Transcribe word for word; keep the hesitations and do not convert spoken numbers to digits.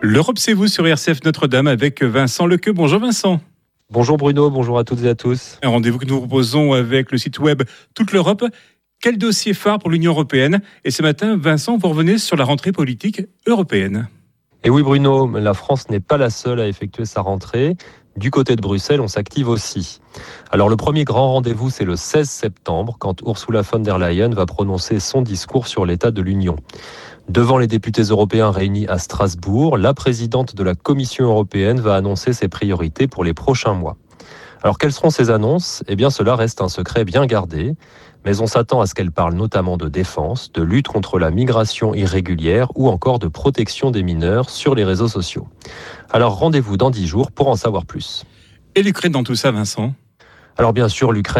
L'Europe, c'est vous sur R C F Notre-Dame avec Vincent Lequeux. Bonjour Vincent. Bonjour Bruno, bonjour à toutes et à tous. Un rendez-vous que nous proposons avec le site web Toute l'Europe. Quel dossier phare pour l'Union européenne? Et ce matin, Vincent, vous revenez sur la rentrée politique européenne. Et oui Bruno, la France n'est pas la seule à effectuer sa rentrée. Du côté de Bruxelles, on s'active aussi. Alors le premier grand rendez-vous, c'est le seize septembre, quand Ursula von der Leyen va prononcer son discours sur l'état de l'Union. Devant les députés européens réunis à Strasbourg, la présidente de la Commission européenne va annoncer ses priorités pour les prochains mois. Alors quelles seront ces annonces ? Eh bien cela reste un secret bien gardé, mais on s'attend à ce qu'elle parle notamment de défense, de lutte contre la migration irrégulière ou encore de protection des mineurs sur les réseaux sociaux. Alors rendez-vous dans dix jours pour en savoir plus. Et l'Ukraine dans tout ça, Vincent ? Alors bien sûr, l'Ukraine